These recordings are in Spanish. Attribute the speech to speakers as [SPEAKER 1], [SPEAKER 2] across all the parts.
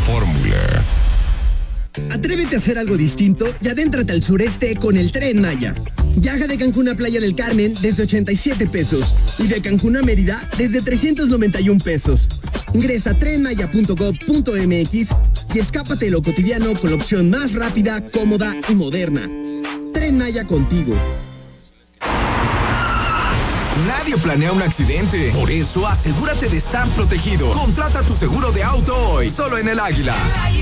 [SPEAKER 1] Fórmula.
[SPEAKER 2] Atrévete a hacer algo distinto y adéntrate al sureste con el Tren Maya. Viaja de Cancún a Playa del Carmen desde 87 pesos y de Cancún a Mérida desde 391 pesos. Ingresa a trenmaya.gov.mx y escápate de lo cotidiano con la opción más rápida, cómoda y moderna. Tren Maya contigo.
[SPEAKER 3] Nadie planea un accidente, por eso asegúrate de estar protegido. Contrata tu seguro de auto hoy, solo en El Águila.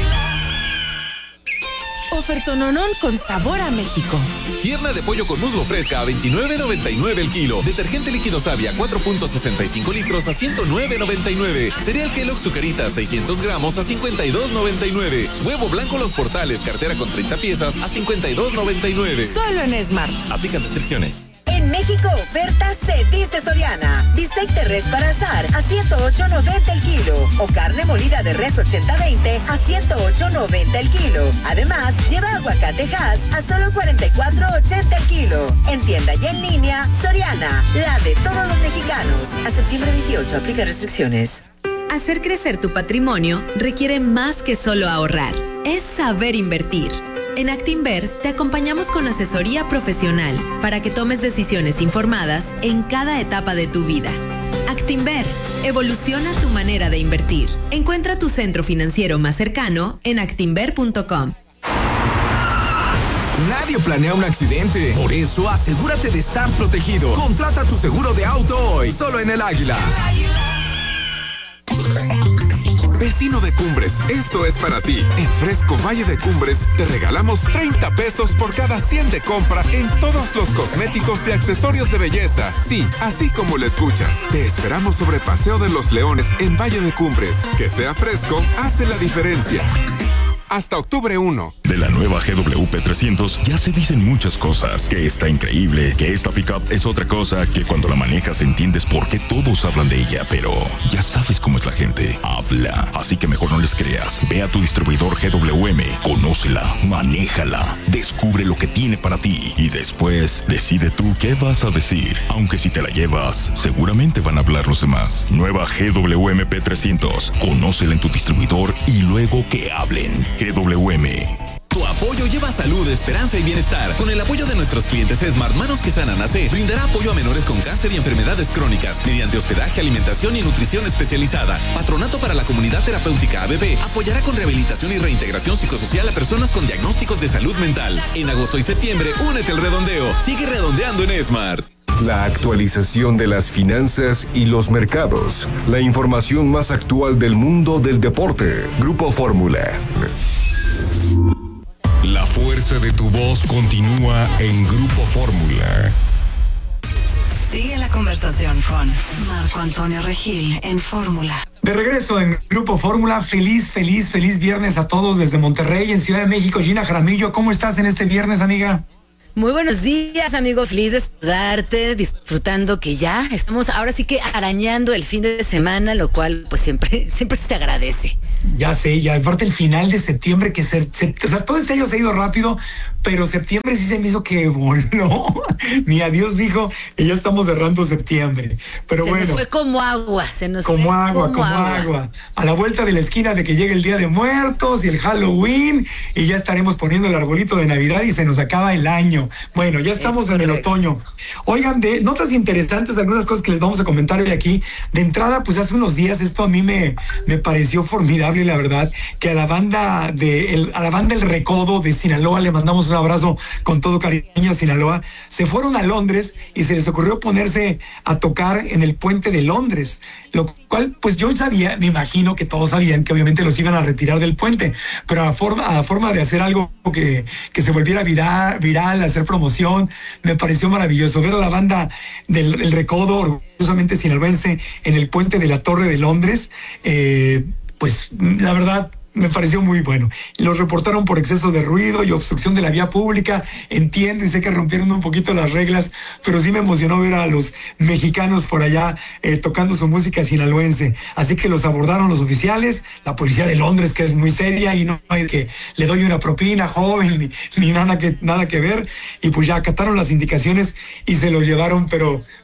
[SPEAKER 4] Ofertononón con sabor a México.
[SPEAKER 5] Pierna de pollo con muslo fresca a $29.99 el kilo. Detergente líquido Savia 4.65 litros a $109.99. Cereal Kellogg's Zucaritas 600 gramos a $52.99. Huevo blanco Los Portales, cartera con 30 piezas a $52.99.
[SPEAKER 4] Solo en Smart.
[SPEAKER 5] Aplican restricciones.
[SPEAKER 6] En México, ofertas se dice Soriana. Bistec de res para asar a $108.90 el kilo. O carne molida de res 80-20 a $108.90 el kilo. Además, lleva aguacate Hass a solo $44.80 el kilo. En tienda y en línea, Soriana, la de todos los mexicanos. A septiembre 28, aplica restricciones.
[SPEAKER 7] Hacer crecer tu patrimonio requiere más que solo ahorrar. Es saber invertir. En Actinver te acompañamos con asesoría profesional para que tomes decisiones informadas en cada etapa de tu vida. Actinver, evoluciona tu manera de invertir. Encuentra tu centro financiero más cercano en actinver.com.
[SPEAKER 3] Nadie planea un accidente, por eso asegúrate de estar protegido. Contrata tu seguro de auto hoy, solo en El Águila.
[SPEAKER 1] Vecino de Cumbres, esto es para ti. En Fresco Valle de Cumbres te regalamos 30 pesos por cada 100 de compra en todos los cosméticos y accesorios de belleza. Sí, así como lo escuchas. Te esperamos sobre Paseo de los Leones en Valle de Cumbres. Que sea fresco, hace la diferencia. Hasta octubre 1.
[SPEAKER 8] De la nueva GWP 300 ya se dicen muchas cosas. Que está increíble, que esta pickup es otra cosa, que cuando la manejas entiendes por qué todos hablan de ella, pero ya sabes cómo es la gente. Habla, así que mejor no les creas. Ve a tu distribuidor GWM, conócela, manéjala, descubre lo que tiene para ti y después decide tú qué vas a decir. Aunque si te la llevas, seguramente van a hablar los demás. Nueva GWM P300, conócela en tu distribuidor y luego que hablen. GWM.
[SPEAKER 5] Tu apoyo lleva salud, esperanza y bienestar. Con el apoyo de nuestros clientes Smart, Manos que Sanan AC brindará apoyo a menores con cáncer y enfermedades crónicas mediante hospedaje, alimentación y nutrición especializada. Patronato para la Comunidad Terapéutica ABB apoyará con rehabilitación y reintegración psicosocial a personas con diagnósticos de salud mental. En agosto y septiembre, únete al redondeo. Sigue redondeando en Smart.
[SPEAKER 9] La actualización de las finanzas y los mercados. La información más actual del mundo del deporte. Grupo Fórmula.
[SPEAKER 1] La fuerza de tu voz continúa en Grupo Fórmula.
[SPEAKER 4] Sigue la conversación con Marco Antonio Regil en Fórmula.
[SPEAKER 10] De regreso en Grupo Fórmula, feliz viernes a todos desde Monterrey, en Ciudad de México. Gina Jaramillo, ¿cómo estás en este viernes, amiga?
[SPEAKER 11] Muy buenos días, amigos, feliz de saludarte, disfrutando que ya estamos ahora sí que arañando el fin de semana, lo cual pues siempre se agradece.
[SPEAKER 10] Ya sé, y aparte el final de septiembre que o sea, todo este año se ha ido rápido, pero septiembre sí se me hizo que voló. Ni adiós dijo, y ya estamos cerrando septiembre. Pero bueno.
[SPEAKER 11] Se nos fue como agua,
[SPEAKER 10] como agua. A la vuelta de la esquina de que llegue el Día de Muertos y el Halloween, y ya estaremos poniendo el arbolito de Navidad y se nos acaba el año. Bueno, ya estamos en el otoño. Oigan, de notas interesantes, algunas cosas que les vamos a comentar hoy aquí. De entrada, pues hace unos días esto a mí me pareció formidable, la verdad, que a la banda El Recodo de Sinaloa le mandamos un abrazo con todo cariño a Sinaloa. Se fueron a Londres y se les ocurrió ponerse a tocar en el puente de Londres, lo cual pues yo sabía, me imagino que todos sabían que obviamente los iban a retirar del puente, pero a forma de hacer algo que se volviera viral, hacer promoción, me pareció maravilloso ver a la banda del Recodo, orgullosamente sinaloense, en el puente de la Torre de Londres. Pues la verdad me pareció muy bueno. Los reportaron por exceso de ruido y obstrucción de la vía pública. Entiendo y sé que rompieron un poquito las reglas, pero sí me emocionó ver a los mexicanos por allá tocando su música sinaloense. Así que los abordaron los oficiales, la policía de Londres, que es muy seria y no hay que le doy una propina, joven, ni nada que ver. Y pues ya acataron las indicaciones y se lo llevaron, pero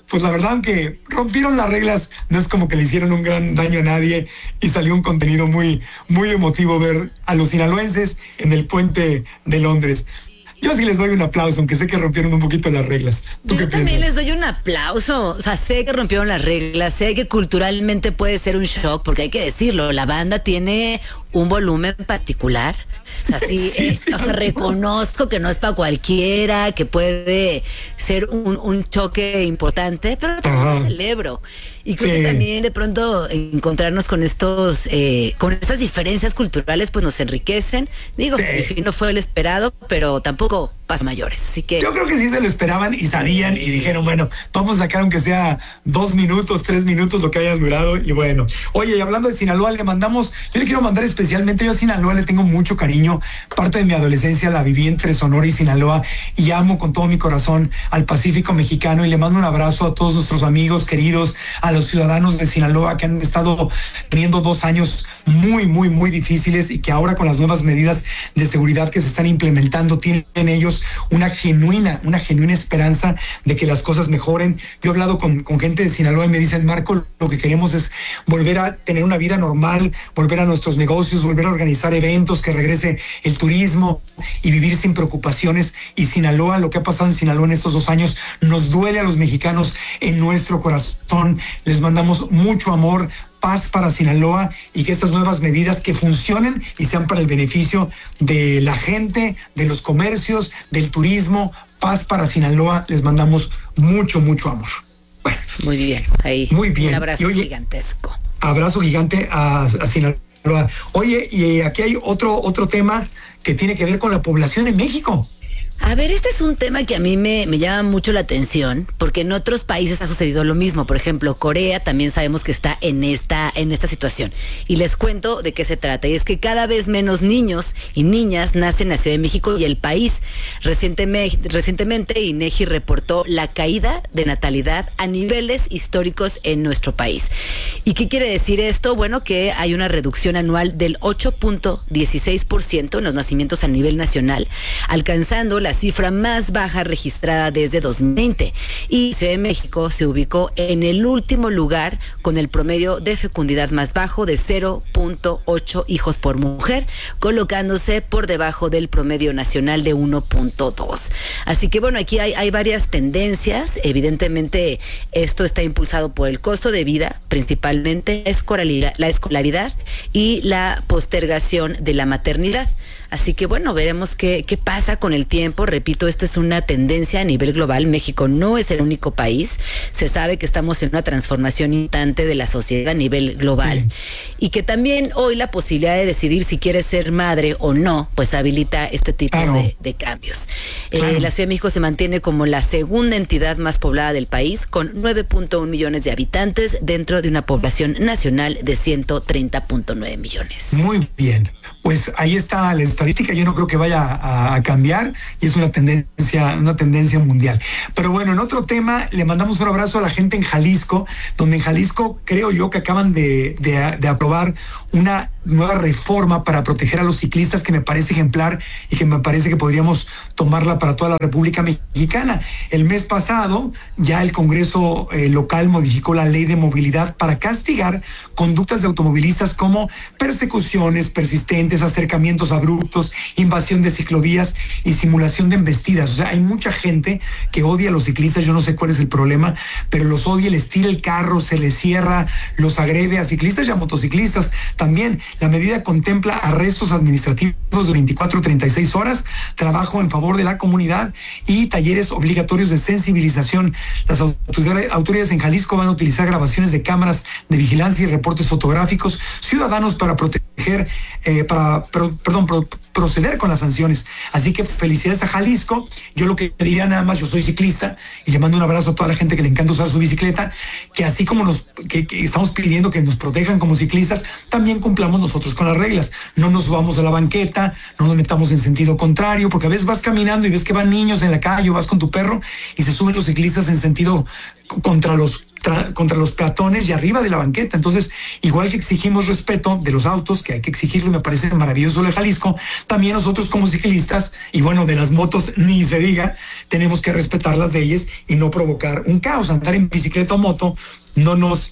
[SPEAKER 10] pues la verdad, aunque rompieron las reglas, no es como que le hicieron un gran daño a nadie y salió un contenido muy, muy emotivo ver a los sinaloenses en el puente de Londres. Yo sí les doy un aplauso, aunque sé que rompieron un poquito las reglas.
[SPEAKER 11] Yo también les doy un aplauso. O sea, sé que rompieron las reglas, sé que culturalmente puede ser un shock, porque hay que decirlo, la banda tiene un volumen particular. O sea, o sea, reconozco que no es para cualquiera, que puede ser un choque importante, pero también lo celebro. Y creo que también de pronto encontrarnos con con estas diferencias culturales, pues nos enriquecen. Digo, el fin no fue el esperado, pero tampoco pasa mayores. Así que
[SPEAKER 10] yo creo que sí se lo esperaban y sabían y dijeron, bueno, vamos a sacar aunque sea 2 minutos, 3 minutos, lo que hayan durado. Y bueno, oye, y hablando de Sinaloa, yo le quiero mandar especialmente, yo a Sinaloa le tengo mucho cariño. Parte de mi adolescencia la viví entre Sonora y Sinaloa y amo con todo mi corazón al Pacífico mexicano, y le mando un abrazo a todos nuestros amigos queridos, a los ciudadanos de Sinaloa que han estado teniendo 2 años muy, muy, muy difíciles, y que ahora con las nuevas medidas de seguridad que se están implementando tienen ellos una genuina esperanza de que las cosas mejoren. Yo he hablado con gente de Sinaloa y me dicen, Marco, lo que queremos es volver a tener una vida normal, volver a nuestros negocios, volver a organizar eventos, que regrese el turismo y vivir sin preocupaciones. Y Sinaloa, lo que ha pasado en Sinaloa en estos 2 años, nos duele a los mexicanos en nuestro corazón. Les mandamos mucho amor, paz para Sinaloa, y que estas nuevas medidas que funcionen y sean para el beneficio de la gente, de los comercios, del turismo. Paz para Sinaloa, les mandamos mucho, mucho amor. Bueno,
[SPEAKER 11] muy bien, ahí.
[SPEAKER 10] Muy bien.
[SPEAKER 11] Un abrazo gigantesco.
[SPEAKER 10] Abrazo gigante a Sinaloa. Oye, y aquí hay otro tema que tiene que ver con la población en México.
[SPEAKER 11] A ver, este es un tema que a mí me llama mucho la atención, porque en otros países ha sucedido lo mismo. Por ejemplo, Corea también sabemos que está en esta situación. Y les cuento de qué se trata. Y es que cada vez menos niños y niñas nacen en la Ciudad de México y el país. Recientemente INEGI reportó la caída de natalidad a niveles históricos en nuestro país. ¿Y qué quiere decir esto? Bueno, que hay una reducción anual del 8.16% en los nacimientos a nivel nacional, alcanzando la cifra más baja registrada desde 2020. Y Ciudad de México se ubicó en el último lugar con el promedio de fecundidad más bajo de 0.8 hijos por mujer, colocándose por debajo del promedio nacional de 1.2. Así que bueno, aquí hay varias tendencias. Evidentemente esto está impulsado por el costo de vida, principalmente la escolaridad y la postergación de la maternidad. Así que bueno, veremos qué pasa con el tiempo. Repito, esta es una tendencia a nivel global. México no es el único país. Se sabe que estamos en una transformación instante de la sociedad a nivel global. Sí. Y que también hoy la posibilidad de decidir si quieres ser madre o no, pues habilita este tipo de cambios. La Ciudad de México se mantiene como la segunda entidad más poblada del país, con 9.1 millones de habitantes dentro de una población nacional de 130.9 millones.
[SPEAKER 10] Muy bien. Pues ahí está la estadística. Yo no creo que vaya a cambiar, y es una tendencia mundial. Pero bueno, en otro tema, le mandamos un abrazo a la gente en Jalisco, donde en Jalisco creo yo que acaban de aprobar una nueva reforma para proteger a los ciclistas que me parece ejemplar y que me parece que podríamos tomarla para toda la República Mexicana. El mes pasado ya el Congreso local modificó la ley de movilidad para castigar conductas de automovilistas como persecuciones persistentes, acercamientos abruptos, invasión de ciclovías y simulación de embestidas. O sea, hay mucha gente que odia a los ciclistas. Yo no sé cuál es el problema, pero los odia, les tira el carro, se les cierra, los agrede a ciclistas y a motociclistas. También la medida contempla arrestos administrativos de 24 a 36 horas, trabajo en favor de la comunidad y talleres obligatorios de sensibilización. Las autoridades en Jalisco van a utilizar grabaciones de cámaras de vigilancia y reportes fotográficos ciudadanos para proteger, proceder con las sanciones. Así que felicidades a Jalisco. Yo lo que diría nada más, yo soy ciclista y le mando un abrazo a toda la gente que le encanta usar su bicicleta, que así como que estamos pidiendo que nos protejan como ciclistas, también cumplamos nosotros con las reglas. No nos subamos a la banqueta, no nos metamos en sentido contrario, porque a veces vas caminando y ves que van niños en la calle o vas con tu perro y se suben los ciclistas en sentido contra los contra los peatones y arriba de la banqueta. Entonces, igual que exigimos respeto de los autos, que hay que exigirlo, y me parece maravilloso de Jalisco, también nosotros como ciclistas, y bueno, de las motos ni se diga, tenemos que respetar las leyes y no provocar un caos. Andar en bicicleta o moto no nos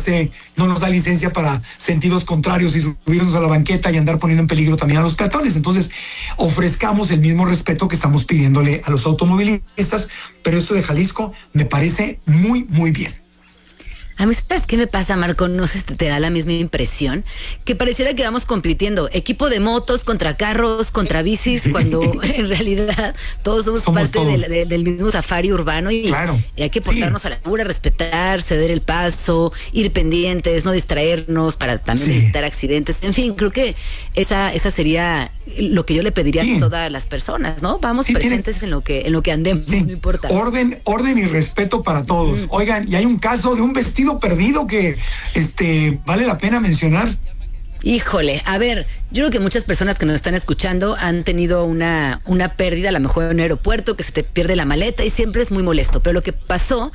[SPEAKER 10] da licencia para sentidos contrarios y subirnos a la banqueta y andar poniendo en peligro también a los peatones. Entonces, ofrezcamos el mismo respeto que estamos pidiéndole a los automovilistas, pero esto de Jalisco me parece muy, muy bien.
[SPEAKER 11] A mí, ¿sabes qué me pasa, Marco? No sé si te da la misma impresión, que pareciera que vamos compitiendo, equipo de motos contra carros, contra bicis, cuando en realidad todos somos parte del mismo safari urbano y hay que portarnos a la altura, respetar, ceder el paso, ir pendientes, no distraernos para también evitar accidentes. En fin, creo que esa sería lo que yo le pediría a todas las personas, ¿no? Vamos presentes en lo que andemos, no importa.
[SPEAKER 10] Orden y respeto para todos. Oigan, y hay un caso de un vestido perdido que vale la pena mencionar.
[SPEAKER 11] Híjole, a ver, yo creo que muchas personas que nos están escuchando han tenido una pérdida, a lo mejor en un aeropuerto, que se te pierde la maleta y siempre es muy molesto. Pero lo que pasó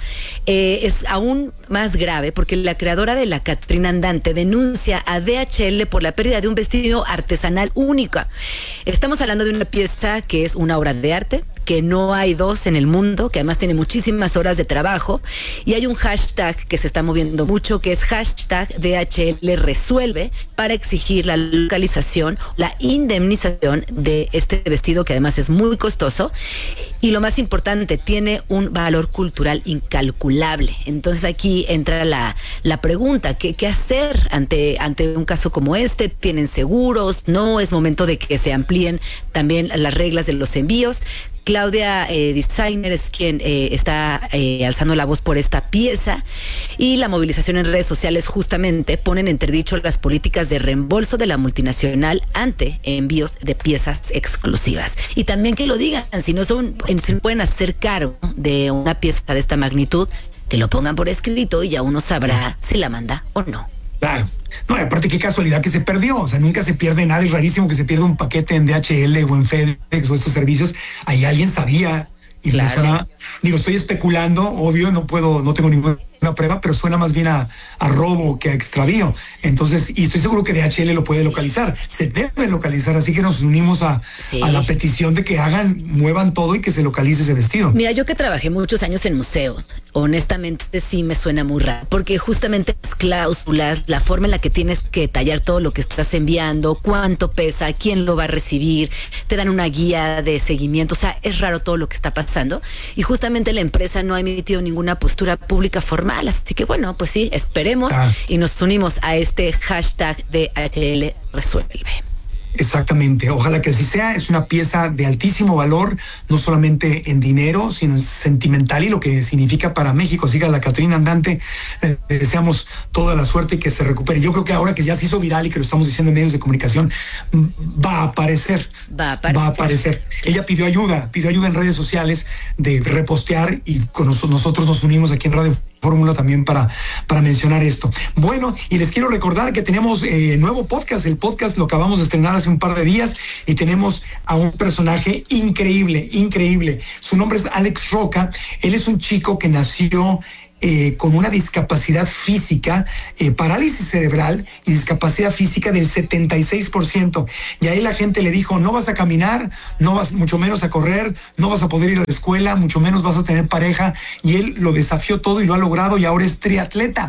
[SPEAKER 11] es aún más grave porque la creadora de la Catrina Andante denuncia a DHL por la pérdida de un vestido artesanal única. Estamos hablando de una pieza que es una obra de arte, que no hay dos en el mundo, que además tiene muchísimas horas de trabajo, y hay un hashtag que se está moviendo mucho, que es hashtag DHL Resuelve, para exigir la localización, la indemnización de este vestido, que además es muy costoso, y lo más importante, tiene un valor cultural incalculable. Entonces aquí entra la pregunta, ¿qué hacer ante un caso como este? ¿Tienen seguros? ¿No? ¿Es momento de que se amplíen también las reglas de los envíos? Claudia Designer es quien está alzando la voz por esta pieza, y la movilización en redes sociales justamente ponen en entredicho las políticas de reembolso de la multinacional ante envíos de piezas exclusivas. Y también que lo digan, si no pueden hacer cargo de una pieza de esta magnitud, que lo pongan por escrito y ya uno sabrá si la manda o no.
[SPEAKER 10] Claro. No, y aparte qué casualidad que se perdió, o sea, nunca se pierde nada, es rarísimo que se pierda un paquete en DHL o en FedEx o estos servicios. Ahí alguien sabía y me suena, estoy especulando, obvio, no tengo ninguna prueba, pero suena más bien a robo que a extravío. Entonces, y estoy seguro que DHL lo puede localizar, se debe localizar, así que nos unimos a la petición de que muevan todo y que se localice ese vestido.
[SPEAKER 11] Mira, yo que trabajé muchos años en museos, honestamente sí me suena muy raro, porque justamente las cláusulas, la forma en la que tienes que tallar todo lo que estás enviando, cuánto pesa, quién lo va a recibir, te dan una guía de seguimiento, o sea, es raro todo lo que está pasando, y justamente la empresa no ha emitido ninguna postura pública formal. Así que bueno, pues sí, esperemos y nos unimos a este hashtag de DHL Resuelve.
[SPEAKER 10] Exactamente, ojalá que así sea. Es una pieza de altísimo valor, no solamente en dinero, sino en sentimental y lo que significa para México. Así que a la Catrina Andante le deseamos toda la suerte y que se recupere. Yo creo que ahora que ya se hizo viral y que lo estamos diciendo en medios de comunicación, va a aparecer. Ella pidió ayuda en redes sociales de repostear, y con nosotros nos unimos aquí en Radio Fórmula también para mencionar esto. Bueno, y les quiero recordar que tenemos nuevo podcast. El podcast lo acabamos de estrenar hace un par de días y tenemos a un personaje increíble. Su nombre es Alex Roca. Él es un chico que nació con una discapacidad física, parálisis cerebral y discapacidad física del 76%. Y ahí la gente le dijo, no vas a caminar, no vas mucho menos a correr, no vas a poder ir a la escuela, mucho menos vas a tener pareja. Y él lo desafió todo y lo ha logrado, y ahora es triatleta.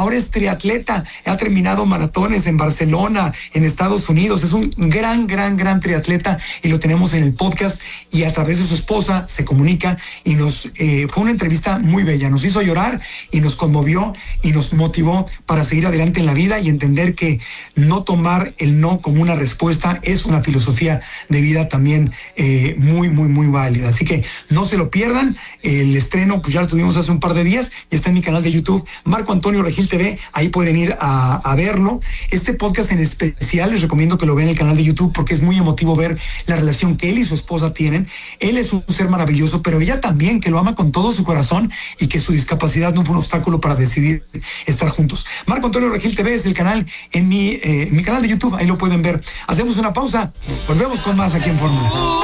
[SPEAKER 10] Ha terminado maratones en Barcelona, en Estados Unidos. Es un gran triatleta, y lo tenemos en el podcast, y a través de su esposa se comunica y fue una entrevista muy bella. Nos hizo llorar y nos conmovió y nos motivó para seguir adelante en la vida y entender que no tomar el no como una respuesta es una filosofía de vida también muy válida. Así que no se lo pierdan. El estreno pues ya lo tuvimos hace un par de días y está en mi canal de YouTube, Marco Antonio Regil TV. Ahí pueden ir a verlo. Este podcast en especial les recomiendo que lo vean en el canal de YouTube porque es muy emotivo ver la relación que él y su esposa tienen. Él es un ser maravilloso, pero ella también, que lo ama con todo su corazón y que su discapacidad no fue un obstáculo para decidir estar juntos. Marco Antonio Regil TV es el canal en mi canal de YouTube, ahí lo pueden ver. Hacemos una pausa, volvemos con más aquí en Fórmula.